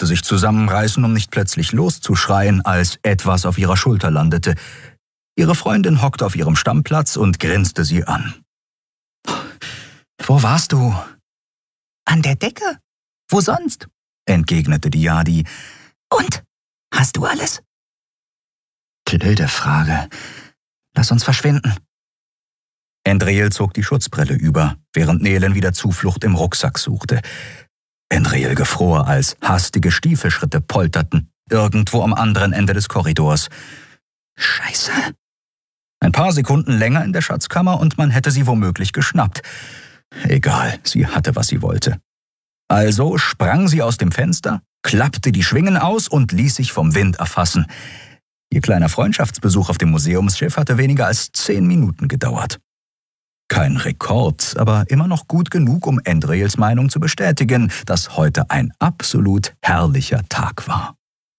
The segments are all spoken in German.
musste sich zusammenreißen, um nicht plötzlich loszuschreien, als etwas auf ihrer Schulter landete. Ihre Freundin hockte auf ihrem Stammplatz und grinste sie an. »Wo warst du?« »An der Decke. Wo sonst?«, entgegnete die Yadi. »Und? Hast du alles?« »Blöde Frage. Lass uns verschwinden.« Endreel zog die Schutzbrille über, während Nelen wieder Zuflucht im Rucksack suchte. Endreel gefror, als hastige Stiefelschritte polterten, irgendwo am anderen Ende des Korridors. Scheiße. Ein paar Sekunden länger in der Schatzkammer und man hätte sie womöglich geschnappt. Egal, sie hatte, was sie wollte. Also sprang sie aus dem Fenster, klappte die Schwingen aus und ließ sich vom Wind erfassen. Ihr kleiner Freundschaftsbesuch auf dem Museumsschiff hatte weniger als 10 Minuten gedauert. Kein Rekord, aber immer noch gut genug, um Endreels Meinung zu bestätigen, dass heute ein absolut herrlicher Tag war.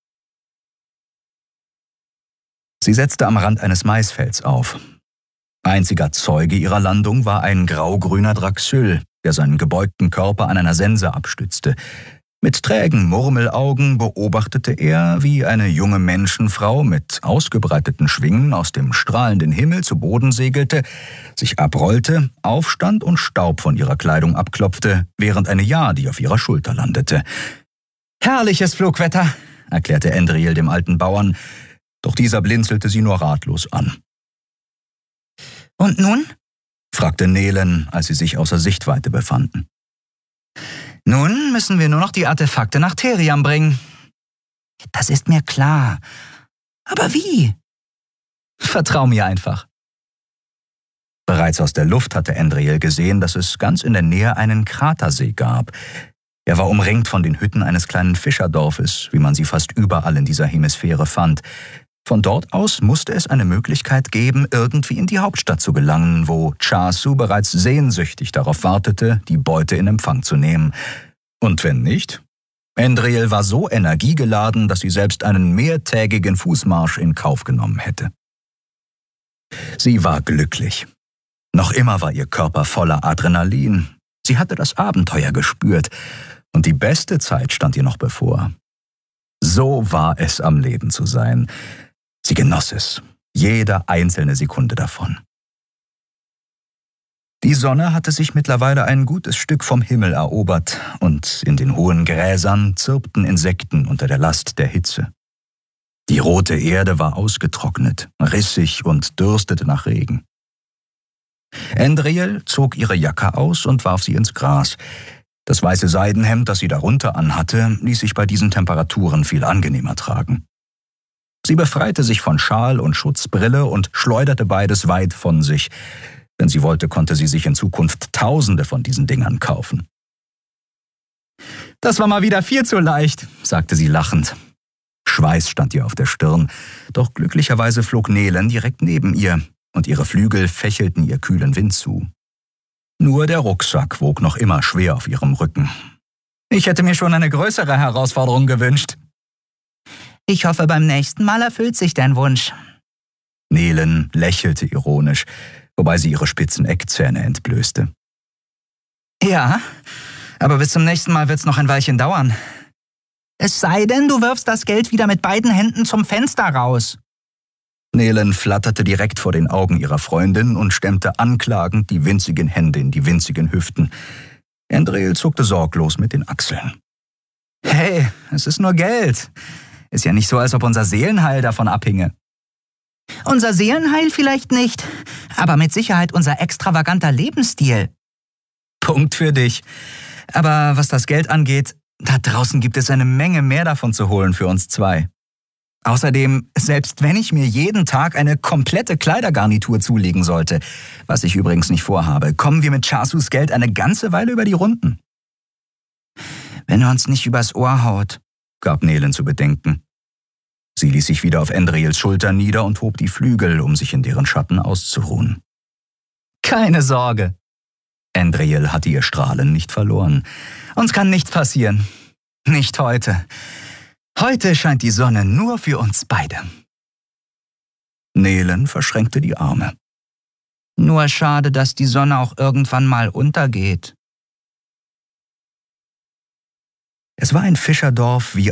Sie setzte am Rand eines Maisfelds auf. Einziger Zeuge ihrer Landung war ein graugrüner Draxyl, der seinen gebeugten Körper an einer Sense abstützte. Mit trägen Murmelaugen beobachtete er, wie eine junge Menschenfrau mit ausgebreiteten Schwingen aus dem strahlenden Himmel zu Boden segelte, sich abrollte, aufstand und Staub von ihrer Kleidung abklopfte, während eine Yadi auf ihrer Schulter landete. »Herrliches Flugwetter«, erklärte Endreel dem alten Bauern, doch dieser blinzelte sie nur ratlos an. »Und nun?«, fragte Nelen, als sie sich außer Sichtweite befanden. »Nun müssen wir nur noch die Artefakte nach Theriam bringen.« »Das ist mir klar. Aber wie?« »Vertrau mir einfach.« Bereits aus der Luft hatte Endreel gesehen, dass es ganz in der Nähe einen Kratersee gab. Er war umringt von den Hütten eines kleinen Fischerdorfes, wie man sie fast überall in dieser Hemisphäre fand. Von dort aus musste es eine Möglichkeit geben, irgendwie in die Hauptstadt zu gelangen, wo Chasu bereits sehnsüchtig darauf wartete, die Beute in Empfang zu nehmen. Und wenn nicht? Endreel war so energiegeladen, dass sie selbst einen mehrtägigen Fußmarsch in Kauf genommen hätte. Sie war glücklich. Noch immer war ihr Körper voller Adrenalin. Sie hatte das Abenteuer gespürt und die beste Zeit stand ihr noch bevor. So war es, am Leben zu sein. Sie genoss es, jede einzelne Sekunde davon. Die Sonne hatte sich mittlerweile ein gutes Stück vom Himmel erobert und in den hohen Gräsern zirpten Insekten unter der Last der Hitze. Die rote Erde war ausgetrocknet, rissig und dürstete nach Regen. Endreel zog ihre Jacke aus und warf sie ins Gras. Das weiße Seidenhemd, das sie darunter anhatte, ließ sich bei diesen Temperaturen viel angenehmer tragen. Sie befreite sich von Schal und Schutzbrille und schleuderte beides weit von sich. Wenn sie wollte, konnte sie sich in Zukunft Tausende von diesen Dingern kaufen. »Das war mal wieder viel zu leicht«, sagte sie lachend. Schweiß stand ihr auf der Stirn, doch glücklicherweise flog Nelen direkt neben ihr und ihre Flügel fächelten ihr kühlen Wind zu. Nur der Rucksack wog noch immer schwer auf ihrem Rücken. »Ich hätte mir schon eine größere Herausforderung gewünscht.« »Ich hoffe, beim nächsten Mal erfüllt sich dein Wunsch.« Nelen lächelte ironisch, wobei sie ihre spitzen Eckzähne entblößte. »Ja, aber bis zum nächsten Mal wird's noch ein Weilchen dauern. Es sei denn, du wirfst das Geld wieder mit beiden Händen zum Fenster raus.« Nelen flatterte direkt vor den Augen ihrer Freundin und stemmte anklagend die winzigen Hände in die winzigen Hüften. Endreel zuckte sorglos mit den Achseln. »Hey, es ist nur Geld. Ist ja nicht so, als ob unser Seelenheil davon abhinge.« »Unser Seelenheil vielleicht nicht, aber mit Sicherheit unser extravaganter Lebensstil.« »Punkt für dich. Aber was das Geld angeht, da draußen gibt es eine Menge mehr davon zu holen für uns zwei. Außerdem, selbst wenn ich mir jeden Tag eine komplette Kleidergarnitur zulegen sollte, was ich übrigens nicht vorhabe, kommen wir mit Chasus Geld eine ganze Weile über die Runden.« »Wenn er uns nicht übers Ohr haut«, gab Nelen zu bedenken. Sie ließ sich wieder auf Endreels Schulter nieder und hob die Flügel, um sich in deren Schatten auszuruhen. »Keine Sorge.« Endreel hatte ihr Strahlen nicht verloren. »Uns kann nichts passieren. Nicht heute. Heute scheint die Sonne nur für uns beide.« Nelen verschränkte die Arme. »Nur schade, dass die Sonne auch irgendwann mal untergeht.« Es war ein Fischerdorf wie